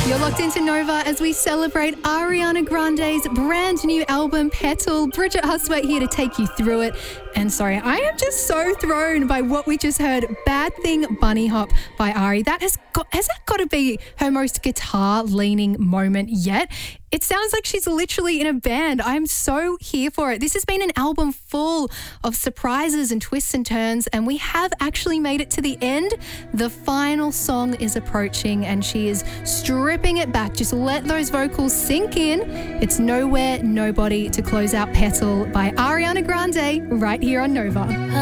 You're locked into Nova as we celebrate Ariana Grande's brand new album, Petal. Bridget Hustwaite here to take you through it. And sorry, I am just so thrown by what we just heard. Bad Thing Bunny Hop by Ari. Has that got to be her most guitar-leaning moment yet? It sounds like she's literally in a band. I'm so here for it. This has been an album full of surprises and twists and turns, and we have actually made it to the end. The final song is approaching, and she is stripping it back. Just let those vocals sink in. It's Nowhere, Nobody to close out Petal by Ariana Grande right here on Nova.